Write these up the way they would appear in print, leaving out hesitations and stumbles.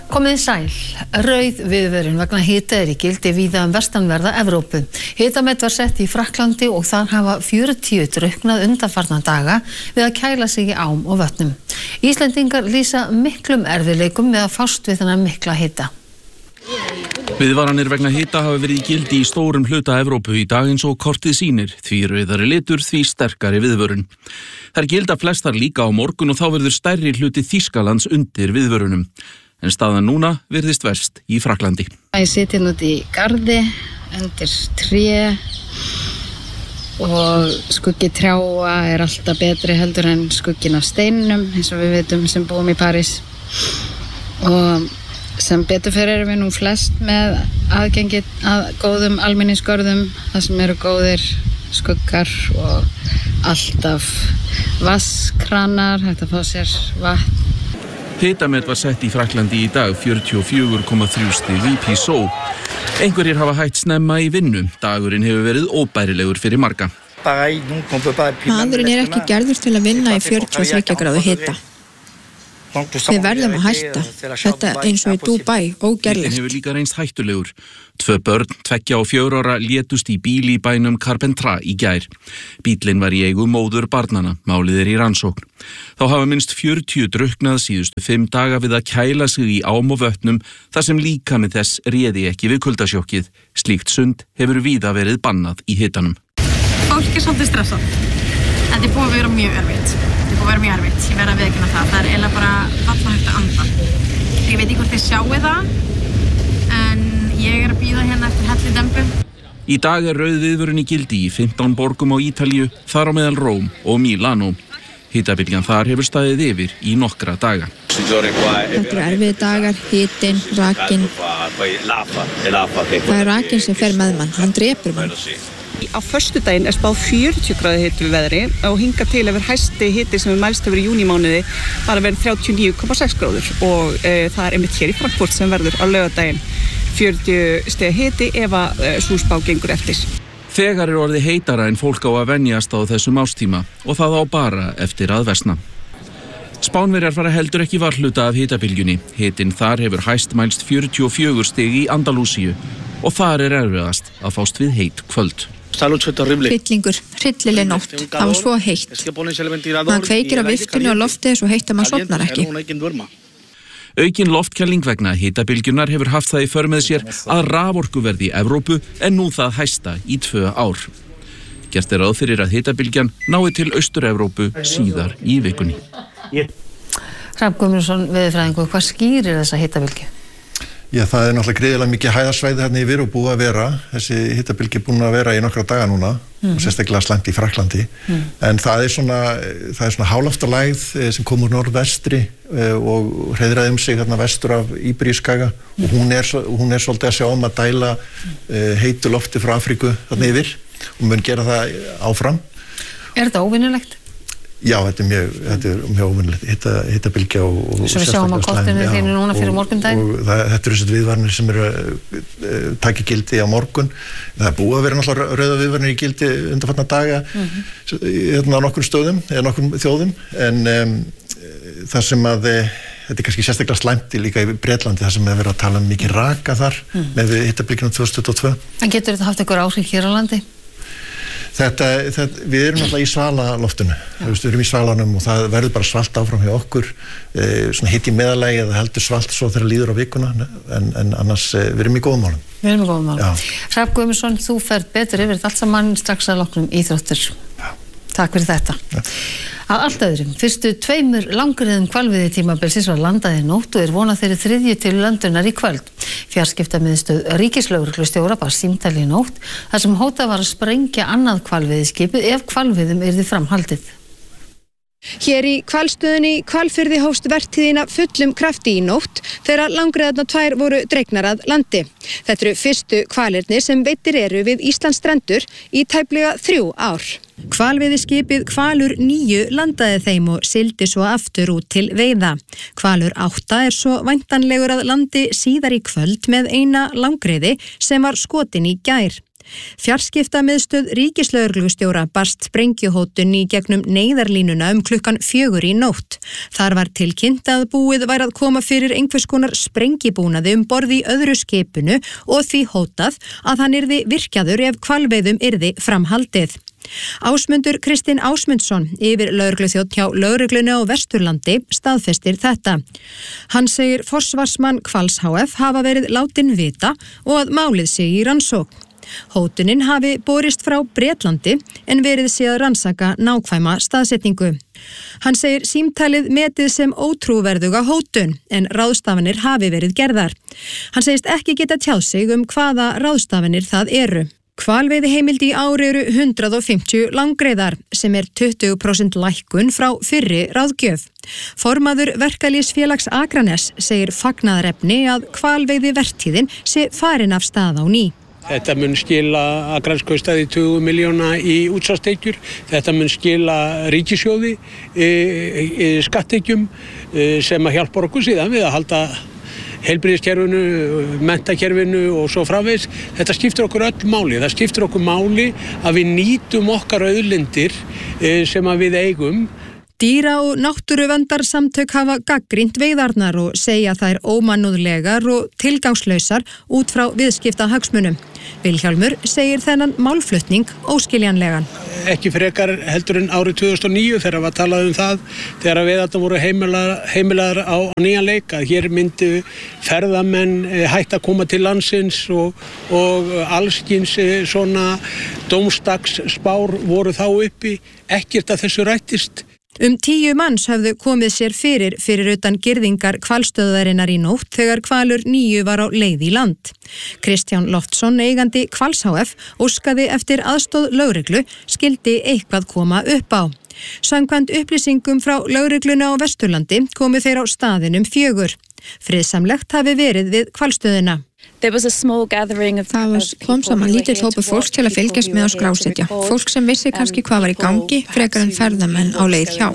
Komið sæl. Rauð viðvörun vegna hita í gildi víða vestanverða Evrópu. Hitamet var sett í Frakklandi og þar hafa 40 drukknað undanfarna daga við að kæla sig í ám og vötnum. Íslendingar lýsa miklum erfiðleikum með að fást við þennan mikla hita. Viðvaranir vegna hita hafa verið í gildi í stórum hluta Evrópu í dag eins og kortið sýnir, því rauðari litur, því sterkari viðvörun. Þær gilda flestar líka á morgun og þá verður stærri hluti Þýskalands undir viðvörunum. En staðan núna virðist verst í Frakklandi. Ég sit hérna út í garði, undir tré og skuggi trjáa er alltaf betri heldur en skuggin af steinum, eins og við vitum sem búum í París. Og sem betur fyrir erum við nú flest með aðgengi að góðum almenningsgörðum, þar sem eru góðir skuggar og alltaf vatnskranar, hægt að fá sér vatn. Hitamet var sett í Frakklandi í dag, 44,3 stig í Písó. Einhverjir hafa hætt snemma í vinnu. Dagurinn hefur verið óbærilegur fyrir marga. Maðurinn er ekki gerður til að vinna í 43 gráðu hita. Við verðum að hætta. Þetta eins og í Dubai, ógerlegt. Bíllinn hefur líka reynst hættulegur. 2 börn, 2 og 4 ára létust í bíl í bænum Carpentras í gær. Bíllinn var í eigu móður barnanna, málið er í rannsókn. Þá hafa minnst 40 drukknað síðustu 5 daga við að kæla sig í ám og vötnum þar sem líkami þess réði ekki við kuldasjokkið. Slíkt sund hefur víða verið bannað í hitanum. Fólk er svolítið stressað. Þetta er búið að vera mjög erfitt. Ég verð að viðurkenna það. Það er eiginlega bara varla hægt að anda. Ég veit ekki hvort þið sjáið það, en ég er að bíða hérna eftir hellidembu. Í dag er rauð viðvörun í gildi í 15 borgum á Ítalíu, þar á meðal Róm og Milano. Hitabylgjan þar hefur staðið yfir í nokkra daga. Þetta eru erfiði dagar, hitinn, rakinn. Það er rakinn sem fer með mann, hann drepur mann. Á föstudaginn er spáð 40 gráðu hiti við veðri og hingað til hefur hæsti hiti sem við mælst hefur í júnímánuði bara verið 39,6 gráður og það er einmitt hér í Frankfurt sem verður á laugardaginn 40 stiga hiti ef að sú spá gengur eftir. Þegar er orðið heitara en fólk á að venjast á þessum ástíma og það á bara eftir að versna. Spánverjar fara heldur ekki varhluta af hitabylgjunni. Hitinn þar hefur hæst mælst 44 stig í Andalúsíu og þar er erfiðast að fást við heit kvöld. Hryllingur, hryllileg nótt, það var svo heitt. Maður kveikir á viftinu og loftið svo heitt að maður sofnar ekki. Aukin loftkæling vegna hitabylgjunar hefur haft það í för með sér að raforkuverð í Evrópu en nú það hæsta í 2 ár. Gert er ráð fyrir að hitabylgjan nái til Austur-Evrópu síðar í vikunni. Hrafn Guðmundsson, veðurfræðingur, hvað skýrir þessa hitabylgju? Já, það er náttúrulega gríðilega mikið hæðarsvæði hérna yfir og búið að vera. Þessi hitabylgja er búin að vera í nokkra daga núna og sérstaklega slæmt í Frakklandi. En það er svona háloftalægð sem kom úr norðvestri og hreiðraði sig hérna vestur af Íberíuskaga og hún er svolítið að sjá að dæla heitu lofti frá Afríku þarna yfir og mun gera það áfram. Er þetta óvinnulegt? Já, þetta er mjög óvinnulegt, hitabylgja og svo við sjáum á kortinu þínu núna fyrir morgundaginn. Og þetta eru þessi viðvaranir sem eru taki gildi á morgun. Það er búið að vera náttúrulega rauða viðvaranir í gildi undanfarna daga á nokkrum stöðum, eða nokkrum þjóðum, en það sem að þetta er kannski sérstaklega slæmt líka í Bretlandi, það sem er verið að tala mikið raka þar með hitabylgjunum 2022. En getur þetta haft einhver áhrif hér á landi? Við erum alltaf í svalaloftinu, við erum í svalanum og það verður bara svalt áfram hjá okkur, svona hitt í meðalagi eða heldur svalt svo þegar líður á vikuna, en annars við erum í góðum málum. Við erum í góðum málum. Hrafn Guðmundsson, þú ferð betur yfir þetta allt saman strax að loknum íþróttir. Takk fyrir þetta. Að allt öðrum, fyrstu 2 langriðum hvalveiði tímabilsins var landað í nótt og er vonað þeirri 3. til löndunar í kvöld. Fjarskiptamiðstöð ríkislögreglustjóra bar símtal í nótt þar sem hótað var að sprengja annað hvalveiðiskipið ef hvalveiðum yrði framhaldið. Hér í hvalstöðinni Hvalfirði hófst vertíðina fullum krafti í nótt þegar langriðarnar 2 voru dregnar að landi. Þetta eru fyrstu hvalirnir sem veiddir eru við Íslandsstrendur í tæplega 3 ár. Hvalveiðiskipið Hvalur 9 landaði þeim og sigldi svo aftur út til veiða. Hvalur 8 er svo væntanlegur að landi síðar í kvöld með eina langriði sem var skotin í gær. Fjarskiptamiðstöð ríkislögreglustjóra barst sprengjuhótun í gegnum neyðarlínuna klukkan 4 í nótt. Þar var tilkynnt að búið væri að koma fyrir einhvers konar sprengibúnaði borð í öðru skipinu og því hótað að hann yrði virkjaður ef hvalveiðum yrði framhaldið. Ásmundur Kristinn Ásmundsson, yfirlögregluþjónn hjá lögreglunni á Vesturlandi, staðfestir þetta. Hann segir forsvarsmann Hvals HF hafa verið látin vita og að málið sé í rannsókn. Hótunin hafi borist frá Bretlandi en verið sé að rannsaka nákvæma staðsetningu. Hann segir símtalið metið sem ótrúverðuga hótun en ráðstafanir hafi verið gerðar. Hann segist ekki geta tjáð sig hvaða ráðstafanir það eru. Hvalveiðiheimild í ár eru 150 langreyðar sem 20% lækkun frá fyrri ráðgjöf. Formaður Verkalýðsfélags Akraness segir fagnaðarefni að hvalveiðivertíðin sé farin af stað á ný. Þetta mun skila Akraneskaustaði 20 milljóna í útsvarstekjur. Þetta mun skila ríkissjóði skattekjum sem að hjálpa okkur síðan við að halda heilbrigðiskerfinu, menntakerfinu og svo framvegis. Þetta skiptir okkur öll máli. Það skiptir okkur máli að við nýtum okkar auðlindir sem að við eigum. Dýra- og náttúruverndarsamtök hafa gagnrýnt veiðarnar og segja þær ómannúðlegar og tilgangslausar út frá viðskiptahagsmunum. Vilhjálmur segir þennan málflutning óskiljanlegan. Ekki frekar heldur en árið 2009 þegar var talað það þegar veiðarnar voru heimilaðar á nýjan leik að hér myndu ferðamenn hætta að koma til landsins og allskyns svona dómsdagsspár voru þá uppi, ekkert að þessu rættist. 10 manns höfðu komið sér fyrir utan girðingar hvalstöðvarinnar í nótt þegar hvalur 9 var á leið í land. Kristján Loftsson, eigandi Hvals HF, óskaði eftir aðstoð lögreglu, skildi eitthvað koma upp á. Samkvæmt upplýsingum frá lögreglunni á Vesturlandi komu þeir á staðinum 4. Friðsamlegt hafi verið við hvalstöðina. Það kom saman lítill hópur fólks til að fylgjast með að skrásetja. Fólk sem vissi kannski hvað var í gangi, frekar en ferðamenn á leið hjá.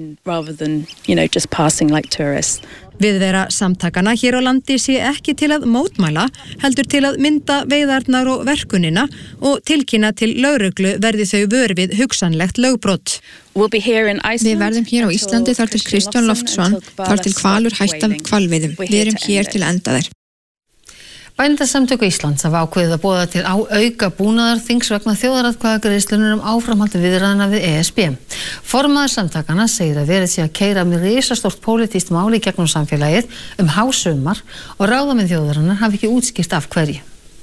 Viðvera samtakana hér á landi sé ekki til að mótmæla, heldur til að mynda veiðarnar og verkunina og tilkynna til lögreglu verði þau vör við hugsanlegt lögbrot. Við verðum hér á Íslandi þar til Kristján Loftsson, þar til hvalur hættan hvalveiðum. Við erum hér til að enda þær. Bændasamtök Íslands hafa ákveðið að boða til auka búnaðarþings vegna þjóðaratkvæðagreiðslunnar áframhaldi viðræðna við ESB. Formaður samtakana segir að verið sé að keyra með risastórt pólitískt máli gegnum samfélagið hásumar og ráðamenn þjóðarinnar hafi ekki útskýrt af hverju.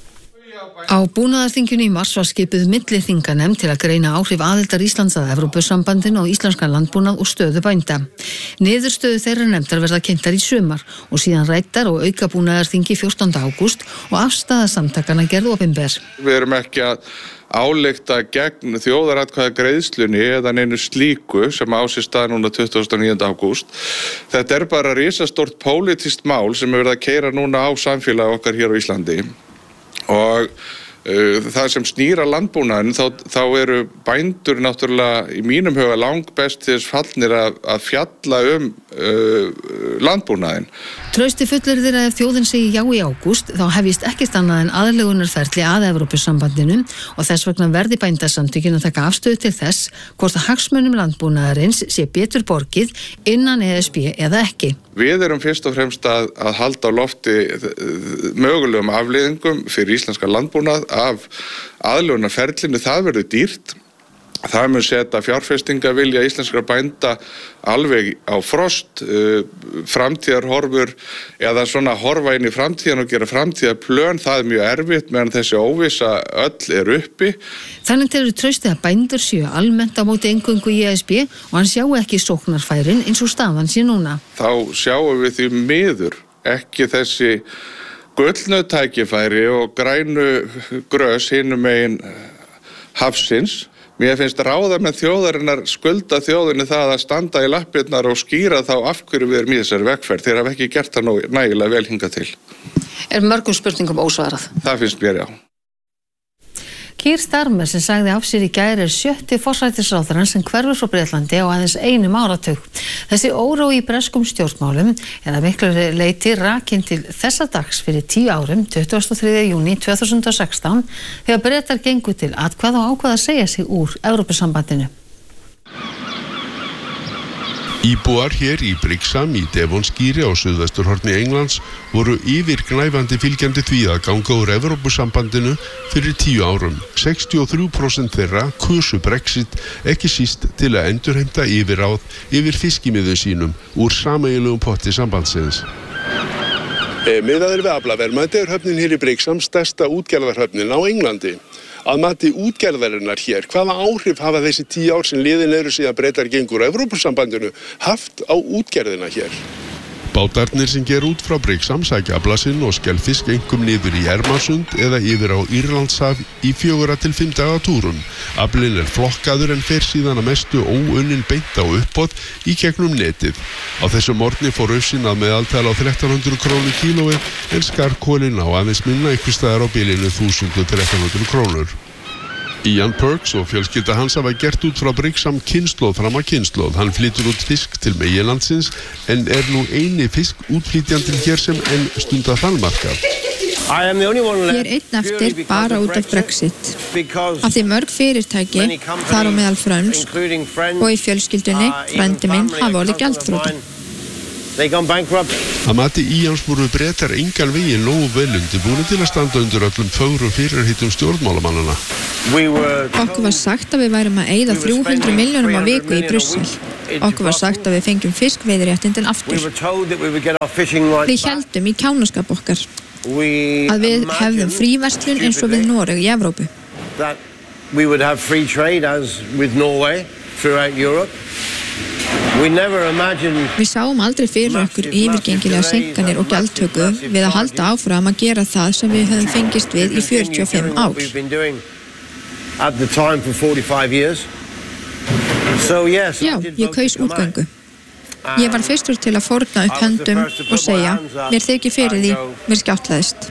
Á búnaðarþinginu í mars var skipuð milliþinganefnd til að greina áhrif aðildar Íslands að Evrópusambandinu og íslenskan landbúnað og stöðu bænda. Niðurstöðu þeirra nefndar verða kynntar í sumar og síðan ræddar og auka búnaðarþingi 14. ágúst og afstaða samtakana gerð opinber. Við erum ekki að álykta gegn þjóðaratkvæðagreiðslunni eða neinu slíku sem á sér stað núna 29. ágúst. Þetta er bara risastórt pólitískt mál sem er verið að keyra núna á samfélagi okkar hér á Íslandi. Og það sem snýra landbúnaðin þá eru bændur náttúrulega í mínum huga langbest til þess fallnir að fjalla landbúnaðin. Trausti fullyrðir að ef þjóðin segi já í ágúst þá hefjist ekkert annað en aðlögunarferli að Evrópusambandinu og þess vegna verði bændasamtökin að taka afstöðu til þess hvort að hagsmunum landbúnaðarins sé betur borgið innan ESB eða ekki. Við erum fyrst og fremst að halda á lofti mögulegum afleiðingum fyrir íslenska landbúnað af aðlögunarferlinu. Það verður dýrt. Það mun setja fjárfestingavilja íslenskra bænda alveg á frost, framtíðarhorfur eða svona horfa inn í framtíðan og gera framtíðarplön. Það er mjög erfitt meðan þessi óvissa öll uppi. Þannig telur Trausti að bændur séu almennt á móti eingöngu í ESB og hann sjáu ekki sóknarfærin eins og staðan sé núna. Þá sjáum við því miður ekki þessi gullnu tækifæri og grænu grös hinum megin hafsins. Mér finnst ráðamenn þjóðarinnar skulda þjóðinni það að standa í lappirnar og skýra þá af hverju við erum í þessari vegferð. Þeir hafa ekki gert það nægilega vel hingað til. Er mörgum spurningum ósvarað? Það finnst mér, já. Keir Starmer sem sagði af sér í gær 7. forsætisráðherrann sem hverfur frá Bretlandi á aðeins 1 áratug. Þessi órói í breskum stjórnmálum að miklu leyti rakin til þessa dags fyrir 10 árum, 23. júní 2016, þegar Bretar gengu til atkvæða og ákveða að segja sig úr Evrópusambandinu. Íbúar hér í Brixham í Devonskíri á suðvesturhorni Englands voru yfirgnæfandi fylgjandi því að ganga úr Evrópusambandinu fyrir 10 árum. 63% þeirra kusu Brexit ekki síst til að endurheimta yfirráð yfir fiskimiðum sínum úr sameiginlegum potti sambandsins. Miðað við aflaverðmæti höfnin hér í Brixham stærsta útgerðarhöfnin á Englandi. Að mati útgerðarinnar hér, hvaða áhrif hafa þessi 10 ár sem liðin eru síðan Bretar gengur á Evrópusambandinu haft á útgerðina hér? Bátarnir sem ger út frá Brixham sækja afla sinn og skelfisk einkum niður í Ermarsund eða yfir á Írlandshaf í 4 til 5 daga túrum. Aflinn flokkaður en fer síðan að mestu óunnin beint á uppboð í gegnum netið. Á þessum morgni fór ufsinn að meðaltala á 1300 krónur kílóið en skarkolinn á aðeins minna einhvers staðar á bilinu 1000 til 1300 krónur. Ian Perks og fjölskylda hans hafa gert út frá Brixham kynslóð fram að kynslóð. Hann flytur út fisk til meginlandsins en nú eini fiskútflytjandinn hér sem enn stundar þalmarkað. Ég einn eftir bara út af Brexit. Af því mörg fyrirtæki, þar á meðal frönsk og í fjölskyldunni, frændi minn, hafa orðið gjaldþrota. Að mati Íans voru Bretar engan veginn nógu vel undirbúnir til að standa undir öllum fögrum fyrirheitum stjórnmálamannanna. Okkur var sagt að við værum að eyða 300 milljónum á viku í Brussel. Okkur var sagt að við fengjum fiskveiðiréttindin aftur. Við héldum í kjánaskap okkar að við hefðum fríverslun eins og við Noreg í Evrópu. Við sáum aldrei fyrir okkur yfirgengilega seinkanir og gjaldtöku við að halda áfram að gera það sem við höfum fengist við í 45 ár. Já, ég kaus útgöngu. Ég var fyrstur til að fórna upp höndum og segja, mér þykir fyrir því, mér skjáttlaðist.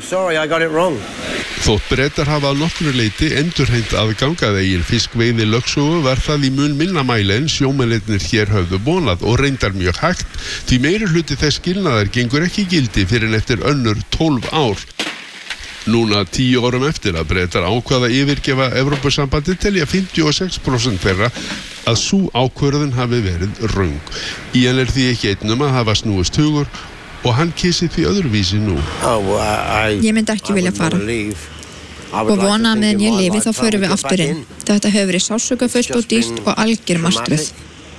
Þótt Bretar hafa að nokkru leyti endurheimt aðgang að eigin fiskveiði lögsögu var það í mun minna mæli en sjómennirnir hér höfðu vonað og reyndar mjög hægt því meiri hluti þess skilnaðar gengur ekki í gildi fyrir en eftir önnur 12 ár. Núna 10 árum eftir að Bretar ákvaða yfirgefa Evrópusambandi telja 56% þeirra að sú ákvörðun hafi verið röng. Ian því ekki einnum að hafa snúist hugur og hann kyssi því öðruvísi nú. Ég myndi ekki vilja fara og vona að meðan ég lifi þá förum við aftur inn. Þetta hefur verið sársaukafullt og dýrt og algjör martröð.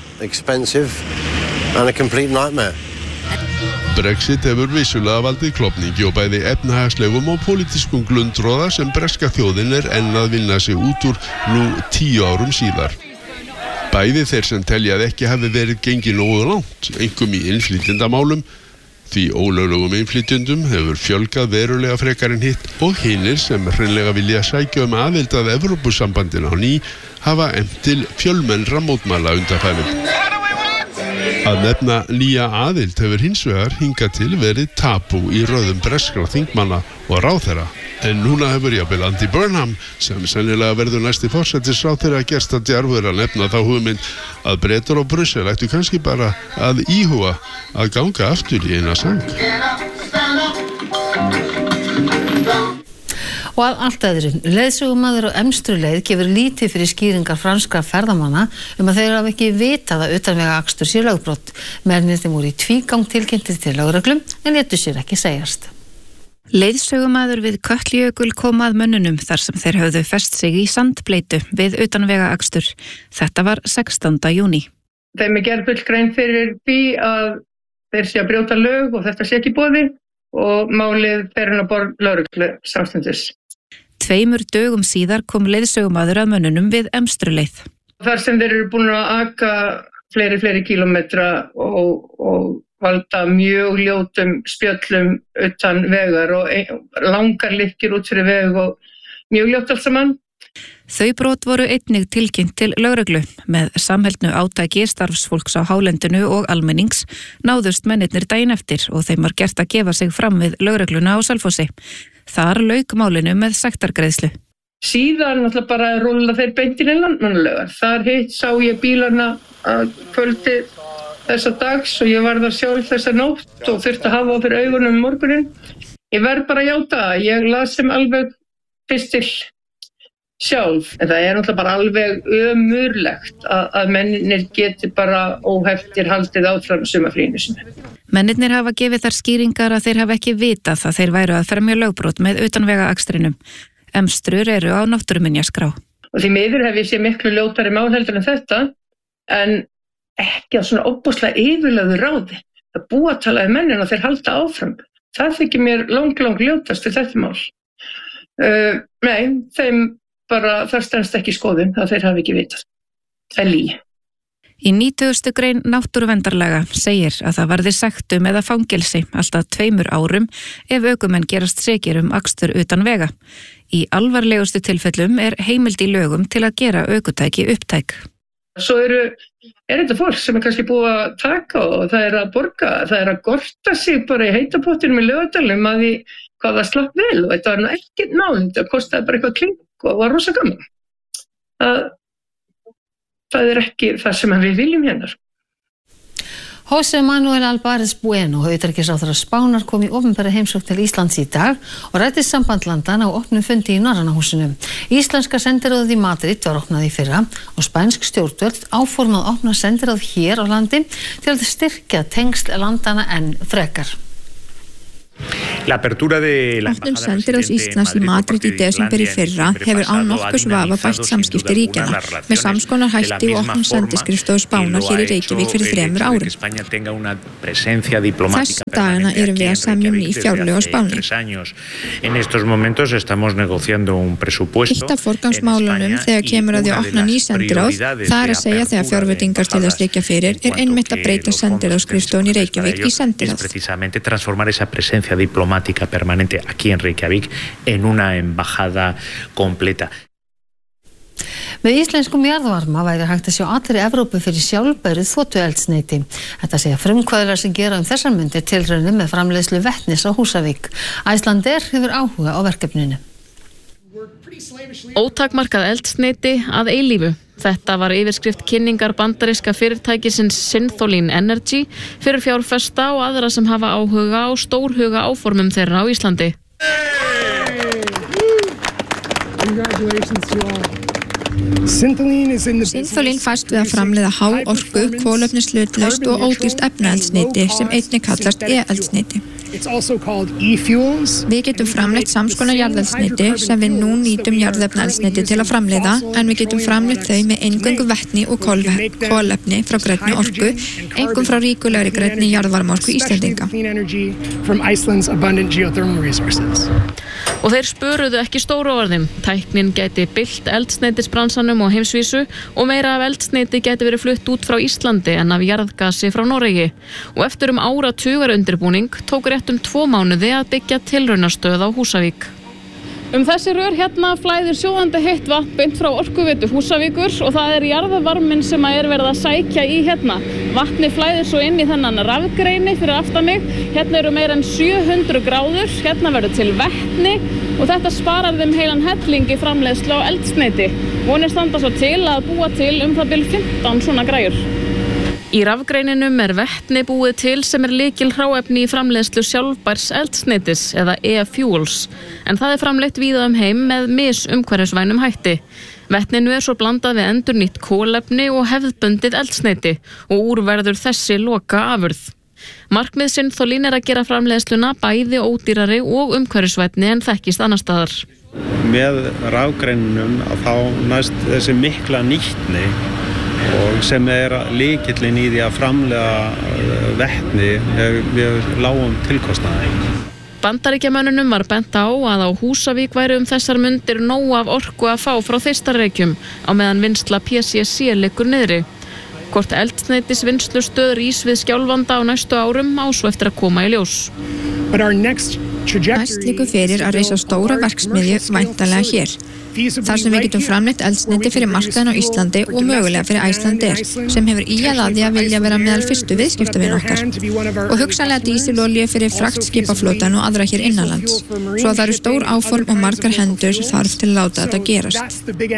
Brexit hefur vissulega valdið klofningi og bæði efnahagslegum og pólitískum glundroða sem breska þjóðin enn að vinna sig út úr nú 10 árum síðar. Bæði þeir sem telja að ekki hafi verið gengið nógu langt, einkum í innflytjendamálum, því ólöglegum innflytjendum hefur fjölgað verulega frekar en hitt og hinir sem hreinlega vilja sækja aðild að Evrópusambandinu á ný hafa efnt til fjölmennra mótmæla undanfarið. Að nefna nýja aðild hefur hins vegar hingað til verið tabú í röðum breskra þingmanna og ráðherra. En núna hefur jafnvel Andy Burnham, sem sennilega verður næsti forsætisráðherra gerst að djarfur að nefna þá hugmynd að Bretar og Brussel ættu kannski bara að íhuga að ganga aftur í eina sang. Og að allt öðru, leiðsögumaður á Emstruleið gefur lítið fyrir skýringar franskra ferðamanna að þeir hafa ekki vitað að utanvegaakstur sé lögbrot. Mennirnir voru í tvígang tilkynntir til lögreglum en létu sér ekki segjast. Leiðsögumaður við Kötlujökul kom að mönnunum þar sem þeir höfðu fest sig í sandbleitu við utanvegaakstur. Þetta var 16. júní. Þeim gerð full grein fyrir því að þeir sé að brjóta lög og þetta sé ekki í boði og málið fer inn á borð lögreglu samstundis. 2 dögum síðar kom leiðsögumaður að mönnunum við Emstruleið. Þar sem þeir eru búin að aka fleiri kílómetra og valda mjög ljótum spjöllum utan vegar og langar lykkjur út fyrir veg og mjög ljótt allt saman. Þau brot voru einnig tilkynnt til lögreglu. Með samheldnu átaki starfsfólks á hálendinu og almennings náðust mennirnir daginn eftir og þeim var gert að gefa sig fram við lögregluna á Selfossi. Þar lauk málinu með sektargreiðslu. Síðan náttúrulega bara rúlla þeir beint inn í Landmannalaugar. Þar sá ég bílana að kvöldi þessa dags og ég var það sjálf þessa nótt og þurfti að hafa á fyrir augunum morguninn. Ég verð bara að játa að ég las sem alveg pistil sjálf. En það náttúrulega bara alveg ömurlegt að mennir geti bara óheftir haldið áfram sumarfríinu sinni. Mennirnir hafa gefið þar skýringar að þeir hafa ekki vitað að þeir væru að fremja lögbrot með utanvegaakstrinum. Emstrur eru á náttúruminjaskrá. Og því miður hef ég séð miklu ljótari mál heldur en þetta, en ekki á svona óbúslega yfirlögðu ráði. Það búa að tala mennina þeir halda áfram. Það þykir mér lang ljótast við þetta mál. Nei, þeim bara það stenst ekki skoðun að þeir hafi ekki vitað. Það er lygi. Í 90. grein náttúruverndarlaga segir að það varði sektum eða fangelsi alltaf 2 árum ef ökumenn gerast sekir akstur utan vega. Í alvarlegustu tilfellum heimild í lögum til að gera ökutæki upptæk. Svo er þetta fólk sem kannski búið að taka og það að borga, það að gorta sig bara í heitapottinum í Laugardalnum að því hvað það slapp vel og þetta var ekkert mál, þetta kostaði bara eitthvað klink og var rosa gaman. Það er ekki það sem við viljum hérna. José Manuel Álvarez Bueno, utanríkisráðherra Spánar, kom í opinbera heimsókn til Íslands í dag og ræddi samband landanna á opnum fundi í Norræna húsinu. Íslenska sendiráðið í Madrid var opnað í fyrra og spænsk stjórnvöld áformað að opna sendiráð hér á landi til að styrkja tengsl landana enn frekar. Opnun sendiráðs Íslands í Madrid í desember í fyrra hefur án nokkurs vafa bætt samskipti ríkjanna með samskonar hætti og opnun sendiskrifstofu Spánar hér í Reykjavík fyrir 3 árum. Þessa dagana erum við að semja ný fjárlög á Spáni. Eitt af forgangsmálunum þegar kemur að því að opna ný sendiráð, það að segja þegar fjárveitingar til þess liggja fyrir, einmitt að breyta sendiráðskrifstofun í Reykjavík í sendiráð. Diplomática permanente aquí en Reykjavík en una embajada completa. Með íslenskum jarðvarma væri hægt að sjá allri Evrópu fyrir sjálfbæru þotueldsneyti. Þetta segja frumkvöðlar sem gera þessar mundir tilraunir með framleiðslu vetnis á Húsavík. Icelandair hefur áhuga á verkefninu. Ótakmarkað eldsneyti að eilífu. Þetta var yfirskrift kynningar bandaríska fyrirtækisins Synthol Energy fyrir fjárfesta og aðra sem hafa áhuga á stórhuga áformum þeirra á Íslandi. Syntholin fæst við að framleiða háorku, kolefnishlutlaust og ódýrt efnaeldsneyti sem einnig kallast e-eldsneyti. Við getum framleitt samskonar jarðeldsneyti sem við nú nýtum jarðefnaeldsneyti til að framleiða, en við getum framleitt þau með eingöngu vetni og kolefni frá grænni orku, einkum frá ríkulegri grænni jarðvarmaorku Íslendinga. Og þeir spöruðu ekki stóru orðum. Tæknin gæti bylt eldsneytisbransanum á heimsvísu og meira af eldsneyti gæti verið flutt út frá Íslandi en af jarðgasi frá Noregi. Og eftir áratugar undirbúning tók rétt 2 mánuði að byggja tilraunastöð á Húsavík. Þessi rör hérna flæðir sjóðandi heitt vatn beint frá Orkuveitu Húsavíkur og það jarðvarminn sem verið að sækja í hérna. Vatni flæðir svo inn í þennan rafgreini fyrir aftan mig. Hérna eru meira en 700 gráður, hérna verður til vetni og þetta sparar þeim heilan helling í framleiðslu á eldsneyti. Vonir standa svo til að búa til það bil 15 svona græjur. Í rafgreininum vetni búið til sem lykilhráefni í framleiðslu sjálfbærs eldsneytis eða e-fuels, en það framleitt víða heim með misumhverfisvænum hætti. Vetninu svo blandað við endurnýtt kolefni og hefðbundið eldsneyti og úr verður þessi loka afurð. Markmið Syntholin að gera framleiðsluna bæði ódýrari og umhverfisvænni en þekkist annars staðar. Með rafgreininum þá næst þessi mikla nýtni og sem lykillinn í því að framleiða vetni við lágum tilkostnaði. Bandaríkjamönnunum var bent á að á Húsavík væri þessar mundir nóg af orku að fá frá Þeistareykjum á meðan vinnsla PCC liggur niðri. Hvort eldsneytisvinnslustöð rís við Skjálfanda á næstu árum á svo eftir að koma í ljós. But our next Næst liggur fyrir að reisa stóra verksmiðju væntanlega hér. Þar sem við getum framleitt eldsneyti fyrir markaðinn á Íslandi og mögulega fyrir Icelandair, sem hefur íhjað að því að vilja vera meðal fyrstu viðskiptavin okkar. Og hugsanlega dísilolíu fyrir fraktskipaflotan og aðra hér innanlands. Svo það eru stór áform og margar hendur þarf til að láta þetta gerast.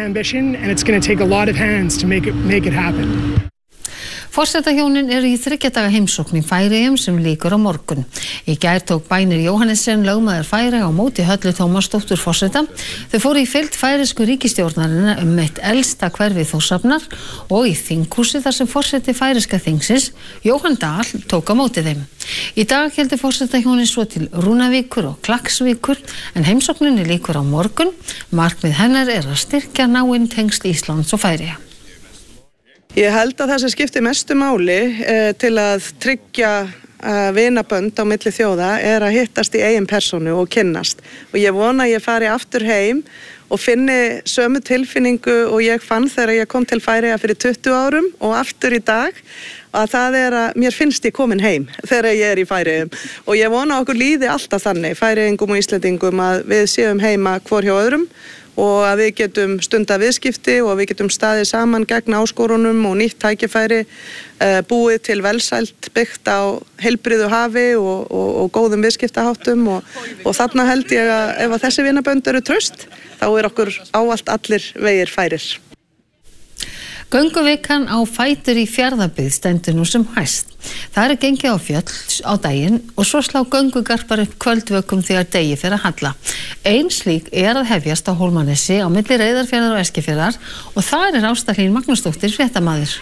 Forsetahjónin eru í 3 daga heimsókn í Færeyjum sem lýkur á morgun. Í gær tók Bænir Jóhannessen lögmaður Færeyja á móti Höllu Tómasdóttur forseta. Þau fóru í fylgd færeysku ríkisstjórnarinnar eitt elsta hverfi Þórshafnar og í þinghúsi þar sem forseti færeyska þingsins, Jóhann Dahl, tók á móti þeim. Í dag héldu forsetahjónin svo til Rúnavíkur og Klaksvíkur en heimsókninni lýkur á morgun. Markmið hennar að styrkja náin tengsl Íslands og Færeyja. Ég held að það sem skiptir mestu máli til að tryggja vinabönd á milli þjóða að hittast í eigin persónu og kynnast. Og ég vona að ég fari aftur heim og finni sömu tilfinningu og ég fann þegar ég kom til Færeyja fyrir 20 árum og aftur í dag. Að það að mér finnst ég komin heim þegar ég í Færeyjum. Og ég vona að okkur líði alltaf þannig, Færeyingum og Íslendingum, að við séum heima hvor hjá öðrum. Og að við getum stundað viðskipti og við getum staðið saman gegn áskorunum og nýtt tækifæri, búið til velsæld byggt á heilbrigðu hafi og góðum viðskiptaháttum og þarna held ég að ef að þessi vinabönd eru traust, þá okkur ávallt allir vegir færir. Gönguvikan á fætur í Fjarðabyggð stendur nú sem hæst. Það gengið á fjöll á daginn og svo slá göngugarpar upp kvöldvökum þegar degi fer að halla. Ein slík að hefjast á Hólmanesi á milli Reyðarfjarðar og Eskifjarðar og þar Ásta Hlín Magnúsdóttir fréttamaður.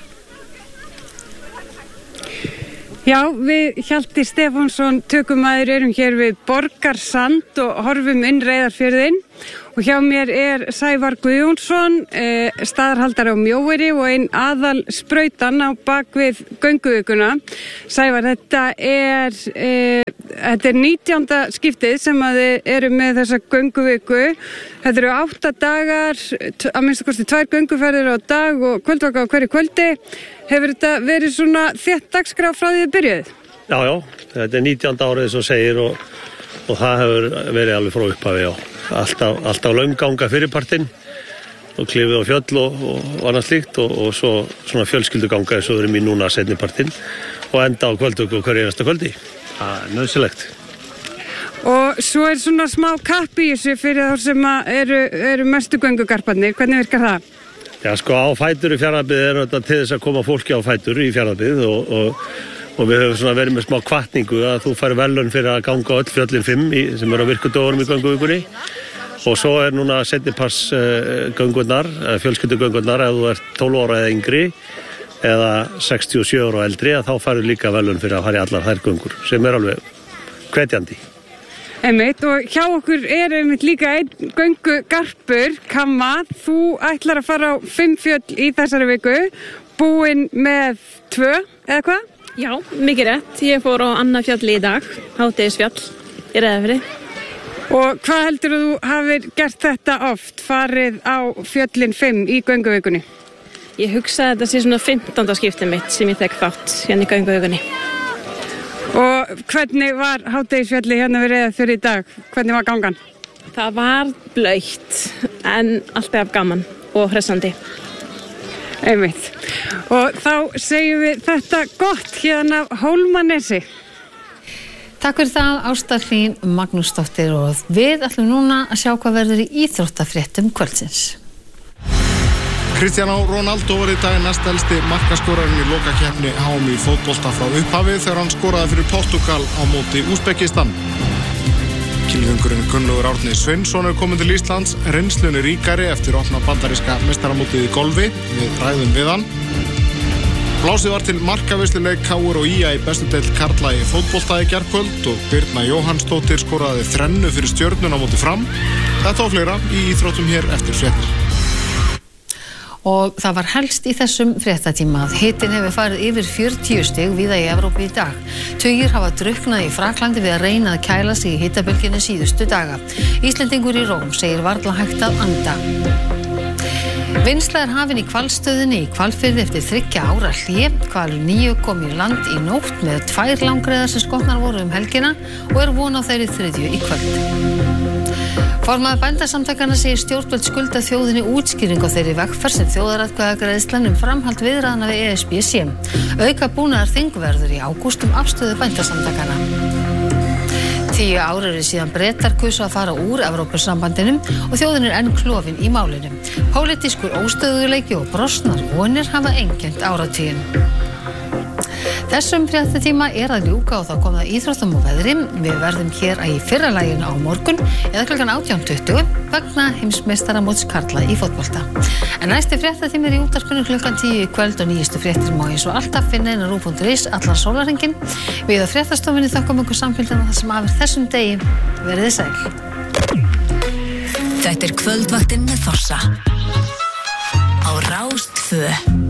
Já, við Hjalti Stefánsson tökumaður erum hér við Borgarsand og horfum inn Reyðarfjörðinn og hjá mér Sævar Guðjónsson, staðarhaldari á Mjóeyri og ein aðal sprautan á bakvið gönguvikuna. Sævar, þetta er 19. skiptið sem að þið eru með þessa gönguviku. Þetta eru 8 dagar, að minnsta kosti 2 gönguferðir á dag og kvöldvaka á hverju kvöldi. Hefur þetta verið svona þétt dagskrá frá því þið byrjuð? Já, þetta 19. árið svo segir og það hefur verið alveg frá upphafi, já. Alltaf laumganga fyrirpartinn og klifið á fjöll og annað slíkt og svo svona fjölskylduganga eins og við erum í núna seinnipartinn og enda á kvöldvöku og hverju einasta kvöldi. Það nauðsynlegt. Og svo svona smá kapp í þessu fyrir þá sem eru mestu göngugarparnir. Hvernig virkar það? Já, sko, á fætur í Fjarðabyggð þetta til þess að koma fólki á fætur í Fjarðabyggð og við höfum svona verið með smá hvatningu að þú fær verðlaun fyrir að ganga öll fjöllin 5 sem eru á virkudögunum í gönguvikunni og svo núna seinnipass göngurnar, fjölskyldugöngurnar ef þú ert 12 ára eða yngri eða 67 ára og eldri að þá færðu líka verðlaun fyrir að fara í allar þær göngur sem alveg hvetjandi. Einmitt, og hjá okkur einmitt líka einn göngugarpur, Kamma. Þú ætlar að fara á 5 fjöll í þessari viku, búin með 2, eða hvað? Já, mikið rétt. Ég fór á annað fjall í dag, Hádegisfjall í Reyðarfirði. Og hvað heldur þú hafir gert þetta oft, farið á fjöllin 5 í gönguvikunni? Ég hugsa að þetta sé svona 15. skiptið mitt sem ég tek þátt hérna í gönguvikunni. Og hvernig var Hádegisfjalli hérna við Reyðarfjörð í dag? Hvernig var gangan? Það var blautt en alltaf gaman og hressandi. Einmitt. Og þá segjum við þetta gott hérna af Hólmanesi. Takk fyrir það, Ásta Hlín Magnúsdóttir og við ætlum núna að sjá hvað verður í íþróttafréttum kvöldsins. Cristiano Ronaldo var í dag næstelsti markaskorarinn í lokakeppni HM í fótbolta frá upphafi þegar hann skoraði fyrir Portugal á móti Úsbekistan. Kylfingurinn Gunnlaugur Árni Sveinsson komin til Íslands, reynslunni ríkari eftir opna bandaríska meistaramótið í golfi, við ræðum við hann. Blásið var til markaveisluleik KR og IA í bestu deild karla í fótbolta í gærkvöld og Birna Jóhannsdóttir skoraði 3 fyrir Stjörnuna á móti Fram. Þetta og fleira í íþróttum hér eftir fréttir. Og það var helst í þessum fréttatíma að hitinn hefur farið yfir 40 stig víða í Evrópu í dag. Tugir hafa drukknað í Fraklandi við að reyna að kæla sig í hitabylgjunni síðustu daga. Íslendingur í Róm segir varla hægt að anda. Vinnsla hafin í hvalstöðinni í Hvalfirði eftir 3 ára hlé. Hvalur 9 kom í land í nótt með 2 langreyðar sem skotnar voru helgina og von á þeirri 3. í kvöld. Formaður bændasamtakanna segir stjórnvöld skulda þjóðinni útskýring á þeirri vegferð sem þjóðaratkvæðagreiðslan framhald viðræðna við ESB sé. Auka búnaðarþing verður í ágúst afstöðu bændasamtakanna. 10 ár eru síðan Bretar kusu að fara úr Evrópusambandinu og þjóðin enn klofin í málinu. Pólitískur óstöðugleiki og brostnar vonir hafa einkennt áratuginn. Þessum fréttatíma að ljúka og þá kom það íþróttum og veðri. Við verðum hér í fyrra laginu á morgun eða klukkan 18:20 vegna heimsmeistaramóts karla í fótbolta. En næsti fréttatími í útvarpinu klukkan 10 í kvöld og nýjustu fréttir má eins og alltaf finna inn á RÚV.is allan sólarhringinn. Við á fréttastofunni þökkum ykkur samfylgdina það sem af þessum degi. Verið sæl. Þetta kvöldvaktin með Þorsa á Rás 2.